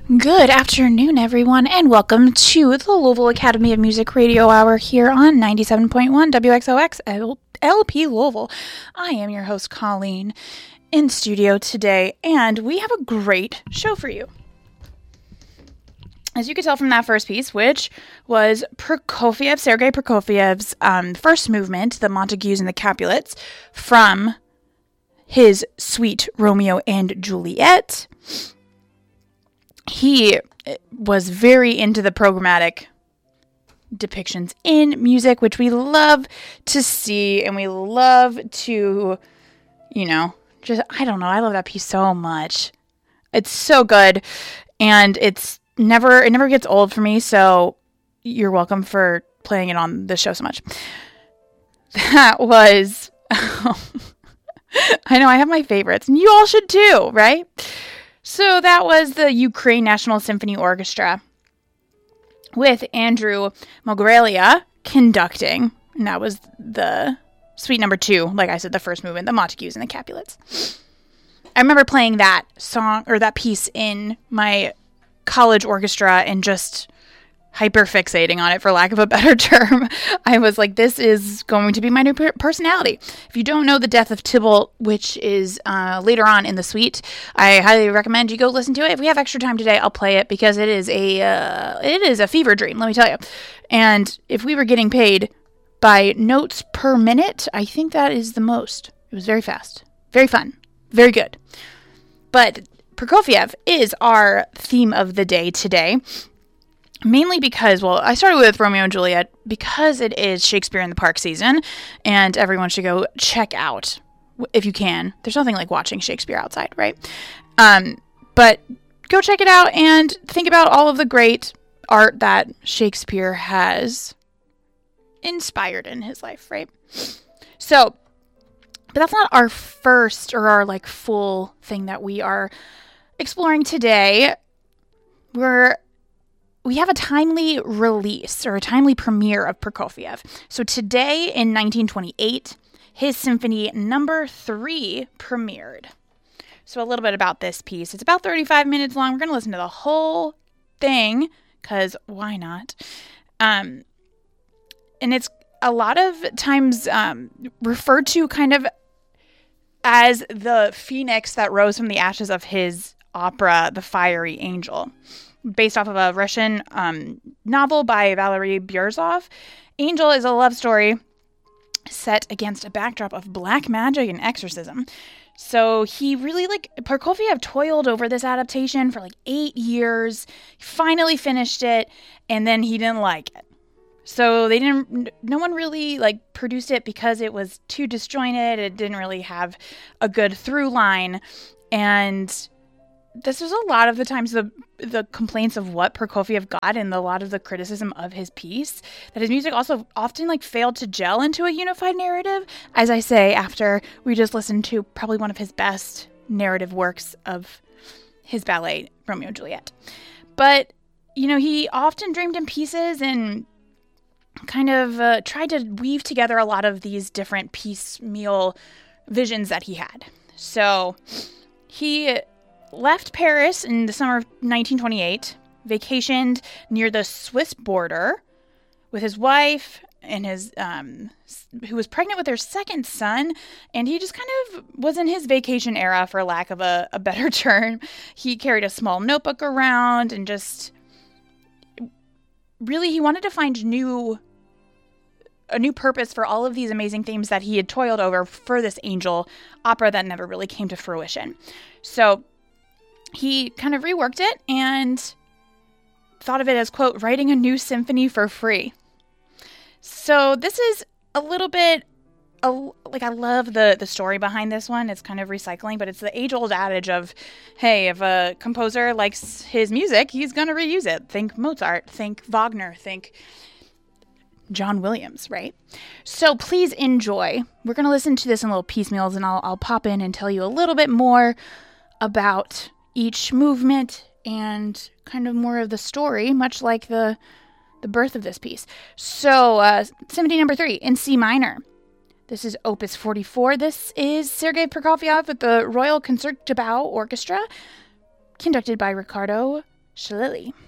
Good afternoon, everyone, and welcome to the Louisville Academy of Music Radio Hour here on 97.1 WXOX LP Louisville. I am your host, Colleen, in studio today, and we have a great show for you. As you could tell from that first piece, which was Sergei Prokofiev's first movement, the Montagues and the Capulets, from his suite Romeo and Juliet. He was very into the programmatic depictions in music, which we love to see, and we love to, I love that piece so much. It's so good, and it never gets old for me, so you're welcome for playing it on the show so much. That was, I know I have my favorites, and you all should too, right? So that was the Ukraine National Symphony Orchestra with Andrew Mogrelia conducting. And that was the suite number 2, like I said, the first movement, the Montagues and the Capulets. I remember playing that song or that piece in my college orchestra and just hyper-fixating on it, for lack of a better term. I was like, this is going to be my new personality. If you don't know The Death of Tybalt, which is later on in the suite, I highly recommend you go listen to it. If we have extra time today, I'll play it because it is a fever dream, let me tell you. And if we were getting paid by notes per minute, I think that is the most. It was very fast, very fun, very good. But Prokofiev is our theme of the day today. Mainly because, I started with Romeo and Juliet because it is Shakespeare in the Park season, and everyone should go check out, if you can. There's nothing like watching Shakespeare outside, right? But go check it out and think about all of the great art that Shakespeare has inspired in his life, right? So, but that's not our first or our full thing that we are exploring today. We have a timely release or a timely premiere of Prokofiev. So today in 1928, his Symphony Number 3 premiered. So a little bit about this piece. It's about 35 minutes long. We're going to listen to the whole thing because why not? And it's a lot of times referred to kind of as the phoenix that rose from the ashes of his opera, The Fiery Angel, based off of a Russian novel by Valery Byrzov. Angel is a love story set against a backdrop of black magic and exorcism. So he really, Prokofiev toiled over this adaptation for 8 years. He finally finished it, and then he didn't like it. So no one really produced it because it was too disjointed. It didn't really have a good through line. And this was a lot of the times the complaints of what Prokofiev got and a lot of the criticism of his piece, that his music also often failed to gel into a unified narrative, as I say, after we just listened to probably one of his best narrative works of his ballet, Romeo and Juliet. But, he often dreamed in pieces and kind of tried to weave together a lot of these different piecemeal visions that he had. So he left Paris in the summer of 1928, vacationed near the Swiss border with his wife and his who was pregnant with their second son, and he just kind of was in his vacation era, for lack of a better term. He carried a small notebook around and just really he wanted to find a new purpose for all of these amazing themes that he had toiled over for this Angel opera that never really came to fruition. So he kind of reworked it and thought of it as, quote, writing a new symphony for free. So this is a little bit, I love the story behind this one. It's kind of recycling, but it's the age-old adage of, hey, if a composer likes his music, he's going to reuse it. Think Mozart, think Wagner, think John Williams, right? So please enjoy. We're going to listen to this in little piecemeals, and I'll pop in and tell you a little bit more about each movement and kind of more of the story, much like the birth of this piece. So, Symphony Number 3 in C minor. This is Opus 44. This is Sergei Prokofiev with the Royal Concertgebouw Orchestra, conducted by Riccardo shillelagh.